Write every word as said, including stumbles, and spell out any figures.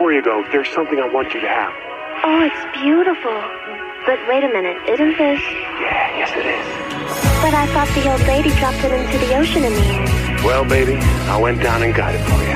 before you go, there's something I want you to have. Oh, it's beautiful. But wait a minute, isn't this... Yeah, yes it is. But I thought the old lady dropped it into the ocean in the end. Well, baby, I went down and got it for you.